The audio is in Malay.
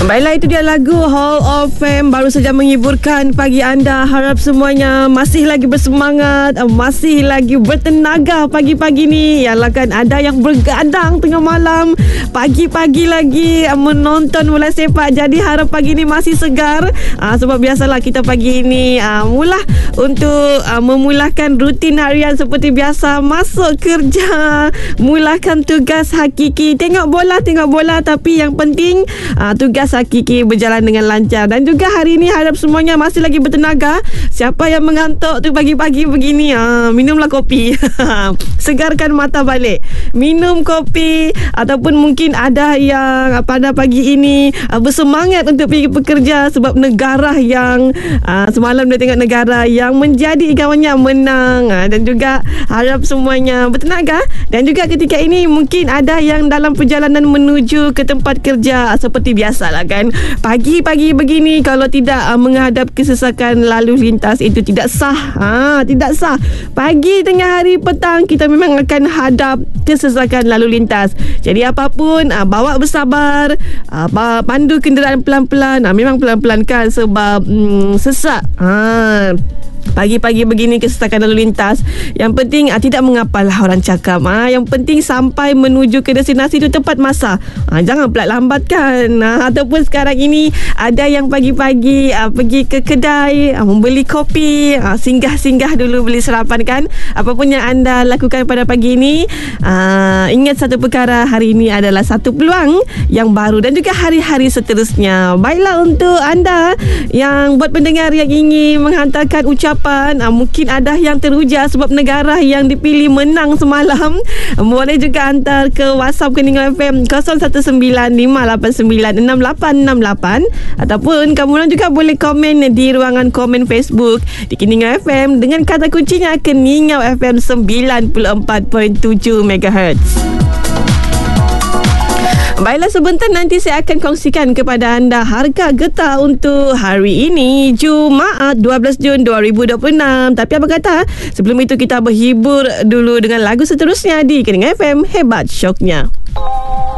Baiklah, itu dia lagu Hall of Fame baru saja menghiburkan pagi anda. Harap semuanya masih lagi bersemangat, masih lagi bertenaga pagi-pagi ni. Yalah kan, ada yang bergadang tengah malam, pagi-pagi lagi menonton bola sepak. Jadi harap pagi ni masih segar. Sebab biasalah kita pagi ni mula untuk memulakan rutin harian seperti biasa. Masuk kerja, mulakan tugas hakiki. Tengok bola. Tapi yang penting tugas hakiki berjalan dengan lancar. Dan juga hari ini harap semuanya masih lagi bertenaga. Siapa yang mengantuk tu pagi-pagi begini, minumlah kopi. Segarkan mata balik, minum kopi. Ataupun mungkin ada yang pada pagi ini bersemangat untuk pergi bekerja sebab negara yang semalam dia tengok negara yang menjadi kawannya menang. Dan juga harap semuanya bertenaga. Dan juga ketika ini mungkin ada yang dalam perjalanan menuju ke tempat kerja seperti biasalah kan. Pagi-pagi begini kalau tidak menghadap kesesakan lalu lintas, itu tidak sah. Tidak sah. Pagi, tengah hari, petang kita memang akan hadap kesesakan lalu lintas. Jadi apapun, bawa bersabar, pandu kenderaan pelan-pelan. Memang pelan-pelan kan sebab sesak. Pagi-pagi begini kesesakan lalu lintas. Yang penting tidak mengapalah orang cakap. Yang penting sampai menuju ke destinasi itu tepat masa. Jangan pula lambatkan. Ataupun sekarang ini ada yang pagi-pagi pergi ke kedai, membeli kopi, singgah-singgah dulu beli sarapan kan. Apapun yang anda lakukan pada pagi ini, ingat satu perkara, hari ini adalah satu peluang yang baru dan juga hari-hari seterusnya. Baiklah, untuk anda yang buat pendengar yang ingin menghantarkan ucapan, mungkin ada yang teruja sebab negara yang dipilih menang semalam, boleh juga hantar ke WhatsApp Keningau FM 0195896868. Ataupun kamu juga boleh komen di ruangan komen Facebook di Keningau FM dengan kata kuncinya Keningau FM 94.7 MHz. Baiklah, sebentar nanti saya akan kongsikan kepada anda harga getah untuk hari ini, Jumaat 12 Jun 2026. Tapi apa kata, sebelum itu kita berhibur dulu dengan lagu seterusnya di Keningau FM, hebat syoknya.